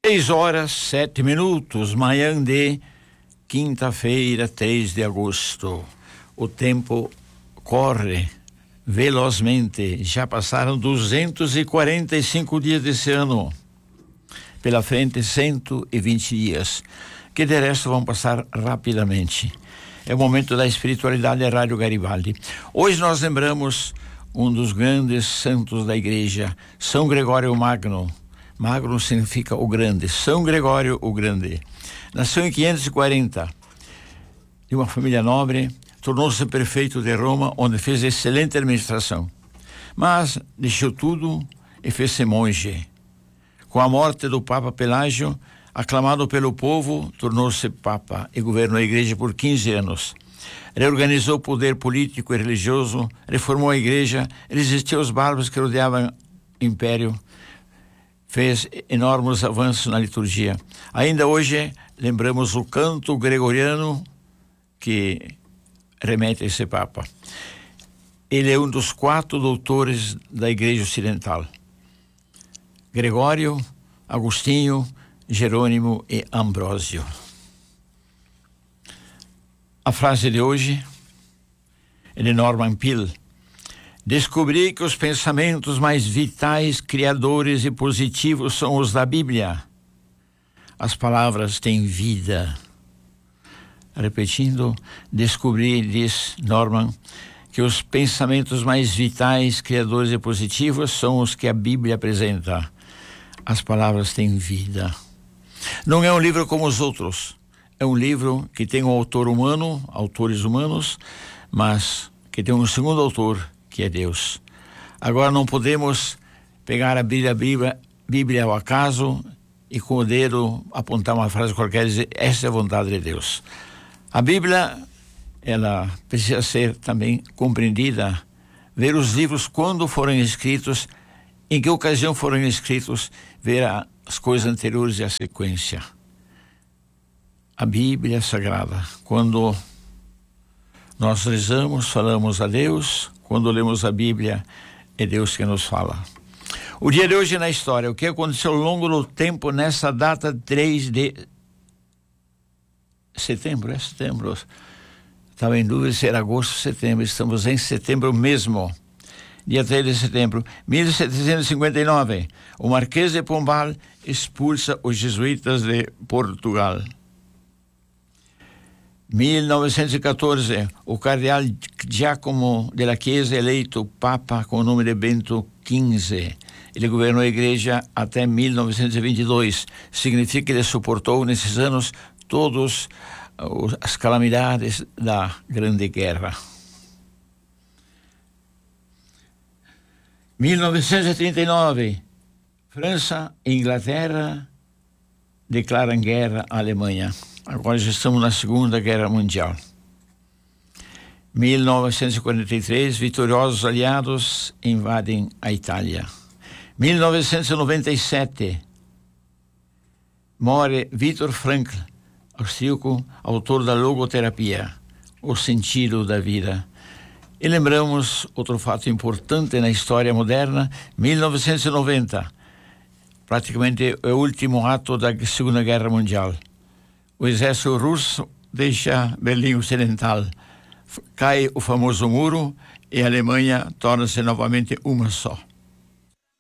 6h07, manhã de quinta-feira, 3 de agosto. O tempo corre velozmente. Já passaram 245 dias desse ano. Pela frente, 120 dias, que de resto vão passar rapidamente. É o momento da espiritualidade da Rádio Garibaldi. Hoje nós lembramos um dos grandes santos da igreja, São Gregório Magno. Magno significa o grande. São Gregório o Grande. Nasceu em 540, de uma família nobre, tornou-se prefeito de Roma, onde fez excelente administração. Mas deixou tudo e fez-se monge. Com a morte do Papa Pelágio, aclamado pelo povo, tornou-se Papa e governou a igreja por 15 anos. Reorganizou o poder político e religioso, reformou a igreja, resistiu aos bárbaros que rodeavam o império, fez enormes avanços na liturgia. Ainda hoje lembramos o canto gregoriano que remete a esse Papa. Ele é um dos 4 doutores da Igreja Ocidental: Gregório, Agostinho, Jerônimo e Ambrósio. A frase de hoje é de Norman Peale. Descobri que os pensamentos mais vitais, criadores e positivos são os da Bíblia. As palavras têm vida. Repetindo, descobri, diz Norman, que os pensamentos mais vitais, criadores e positivos são os que a Bíblia apresenta. As palavras têm vida. Não é um livro como os outros. É um livro que tem um autor humano, autores humanos, mas que tem um segundo autor, que é Deus. Agora não podemos pegar a Bíblia ao acaso e com o dedo apontar uma frase qualquer e dizer: essa é a vontade de Deus. A Bíblia, ela precisa ser também compreendida, ver os livros quando foram escritos, em que ocasião foram escritos, ver as coisas anteriores e a sequência. A Bíblia Sagrada, quando nós rezamos, falamos a Deus. Quando lemos a Bíblia, é Deus que nos fala. O dia de hoje na história, o que aconteceu ao longo do tempo nessa data 3 de setembro? É setembro. Estava em dúvida se era agosto ou setembro. Estamos em setembro mesmo. Dia 3 de setembro, 1759, o Marquês de Pombal expulsa os jesuítas de Portugal. 1914, o cardeal Giacomo della Chiesa é eleito Papa com o nome de Bento XV. Ele governou a igreja até 1922. Significa que ele suportou nesses anos todas as calamidades da Grande Guerra. 1939, França e Inglaterra declaram guerra à Alemanha. Agora já estamos na Segunda Guerra Mundial. 1943, vitoriosos aliados invadem a Itália. 1997, morre Viktor Frankl, austríaco, autor da logoterapia, o sentido da vida. E lembramos outro fato importante na história moderna, 1990, praticamente o último ato da Segunda Guerra Mundial. O exército russo deixa Berlim Ocidental, cai o famoso muro e a Alemanha torna-se novamente uma só.